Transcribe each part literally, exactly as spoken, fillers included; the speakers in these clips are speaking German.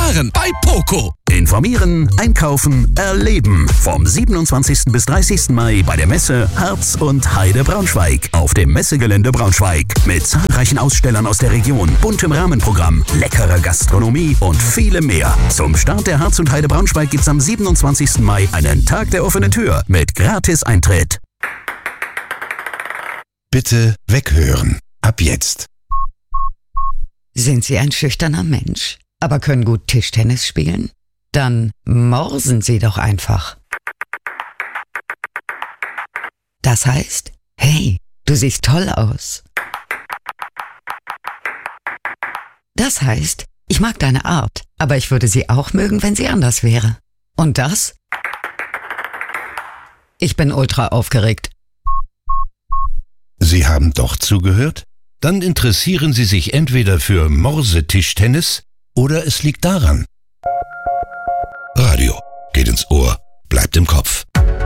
Sparen bei Poco. Informieren, einkaufen, erleben. Vom siebenundzwanzigsten bis dreißigsten Mai bei der Messe Harz und Heide Braunschweig auf dem Messegelände Braunschweig. Mit zahlreichen Ausstellern aus der Region, buntem Rahmenprogramm, leckerer Gastronomie und vielem mehr. Zum Start der Harz und Heide Braunschweig gibt's am siebenundzwanzigsten Mai einen Tag der offenen Tür mit Gratis-Eintritt. Bitte weghören. Ab jetzt. Sind Sie ein schüchterner Mensch, aber können gut Tischtennis spielen? Dann morsen Sie doch einfach. Das heißt, hey, du siehst toll aus. Das heißt, ich mag deine Art, aber ich würde sie auch mögen, wenn sie anders wäre. Und das? Ich bin ultra aufgeregt. Sie haben doch zugehört? Dann interessieren Sie sich entweder für Morse-Tischtennis oder es liegt daran. Radio geht ins Ohr, bleibt im Kopf.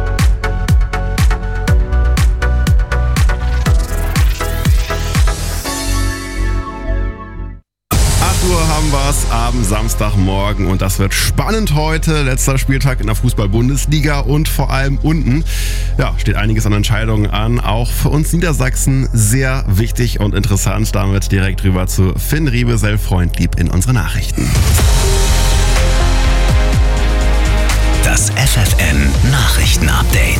acht Uhr haben wir es am Samstagmorgen und das wird spannend heute. Letzter Spieltag in der Fußball-Bundesliga und vor allem unten ja, steht einiges an Entscheidungen an. Auch für uns Niedersachsen sehr wichtig und interessant. Damit direkt rüber zu Finn Riebesell, Freundlieb in unsere Nachrichten. Das F F N-Nachrichten-Update.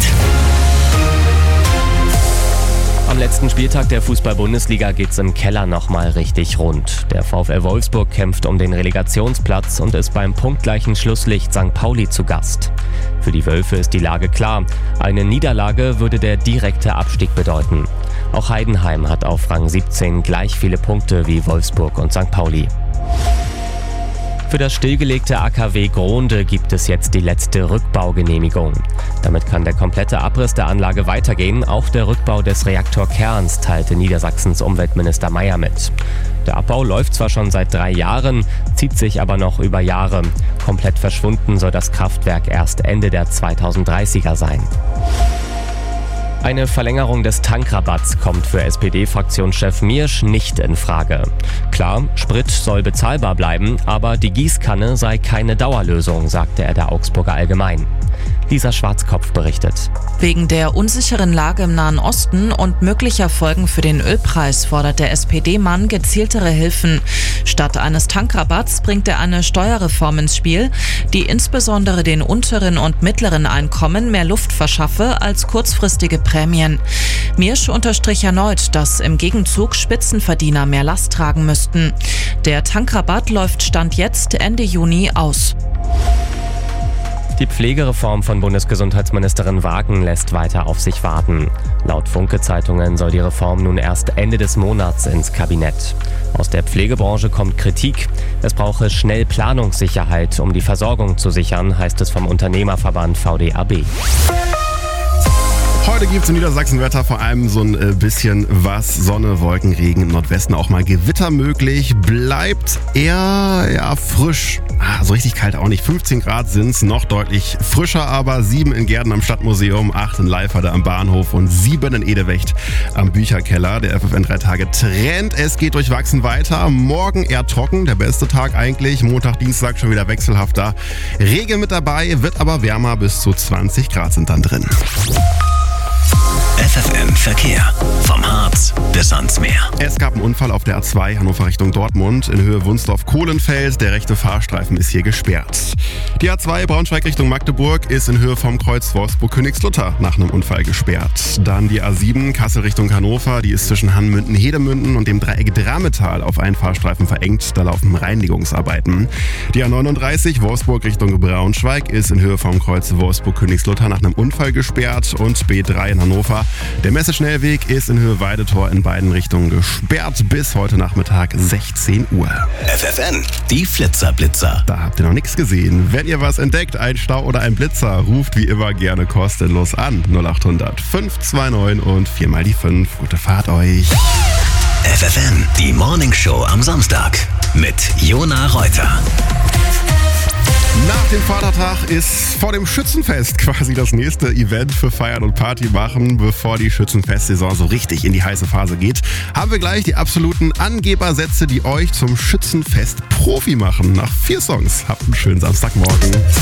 Am letzten Spieltag der Fußball-Bundesliga geht's im Keller nochmal richtig rund. Der VfL Wolfsburg kämpft um den Relegationsplatz und ist beim punktgleichen Schlusslicht Sankt Pauli zu Gast. Für die Wölfe ist die Lage klar. Eine Niederlage würde der direkte Abstieg bedeuten. Auch Heidenheim hat auf Rang siebzehn gleich viele Punkte wie Wolfsburg und Sankt Pauli. Für das stillgelegte A K W Gronde gibt es jetzt die letzte Rückbaugenehmigung. Damit kann der komplette Abriss der Anlage weitergehen. Auch der Rückbau des Reaktorkerns teilte Niedersachsens Umweltminister Mayer mit. Der Abbau läuft zwar schon seit drei Jahren, zieht sich aber noch über Jahre. Komplett verschwunden soll das Kraftwerk erst Ende der zweitausenddreißiger sein. Eine Verlängerung des Tankrabatts kommt für S P D-Fraktionschef Miersch nicht in Frage. Klar, Sprit soll bezahlbar bleiben, aber die Gießkanne sei keine Dauerlösung, sagte er der Augsburger Allgemein. Lisa Schwarzkopf berichtet. Wegen der unsicheren Lage im Nahen Osten und möglicher Folgen für den Ölpreis fordert der S P D-Mann gezieltere Hilfen. Statt eines Tankrabatts bringt er eine Steuerreform ins Spiel, die insbesondere den unteren und mittleren Einkommen mehr Luft verschaffe als kurzfristige Prämien. Miersch unterstrich erneut, dass im Gegenzug Spitzenverdiener mehr Last tragen müssten. Der Tankrabatt läuft Stand jetzt Ende Juni aus. Die Pflegereform von Bundesgesundheitsministerin Wagen lässt weiter auf sich warten. Laut Funke-Zeitungen soll die Reform nun erst Ende des Monats ins Kabinett. Aus der Pflegebranche kommt Kritik. Es brauche schnell Planungssicherheit, um die Versorgung zu sichern, heißt es vom Unternehmerverband V D A B. Heute gibt es im Niedersachsen-Wetter vor allem so ein bisschen was. Sonne, Wolken, Regen, im Nordwesten auch mal Gewitter möglich. Bleibt eher ja, frisch. Ah, so richtig kalt auch nicht. fünfzehn Grad sind es, noch deutlich frischer, aber sieben in Gärden am Stadtmuseum, acht in Leiferde am Bahnhof und sieben in Edewecht am Bücherkeller. Der F F N drei Tage Trend. Es geht durchwachsen weiter. Morgen eher trocken, der beste Tag eigentlich. Montag, Dienstag schon wieder wechselhafter. Regen mit dabei, wird aber wärmer, bis zu zwanzig Grad sind dann drin. F F N Verkehr. Vom Harz bis ans Meer. Es gab einen Unfall auf der A zwei Hannover Richtung Dortmund in Höhe Wunsdorf-Kohlenfeld. Der rechte Fahrstreifen ist hier gesperrt. Die A zwei Braunschweig Richtung Magdeburg ist in Höhe vom Kreuz Wolfsburg-Königslutter nach einem Unfall gesperrt. Dann die A sieben Kassel Richtung Hannover. Die ist zwischen Hannmünden-Hedemünden und dem Dreieck Drametal auf einen Fahrstreifen verengt. Da laufen Reinigungsarbeiten. Die A neununddreißig Wolfsburg Richtung Braunschweig ist in Höhe vom Kreuz Wolfsburg-Königslutter nach einem Unfall gesperrt. Und B drei in Hannover. Der Messeschnellweg ist in Höhe Weidetor in beiden Richtungen gesperrt bis heute Nachmittag sechzehn Uhr. F F N, die Flitzerblitzer. Da habt ihr noch nichts gesehen. Wenn ihr was entdeckt, ein Stau oder ein Blitzer, ruft wie immer gerne kostenlos an. null acht hundert fünf zwei neun und viermal die fünf. Gute Fahrt euch. F F N, die Morningshow am Samstag mit Jona Reuter. Nach dem Vatertag ist vor dem Schützenfest quasi das nächste Event für Feiern und Party machen. Bevor die Schützenfestsaison so richtig in die heiße Phase geht, haben wir gleich die absoluten Angebersätze, die euch zum Schützenfest Profi machen. Nach vier Songs. Habt einen schönen Samstagmorgen.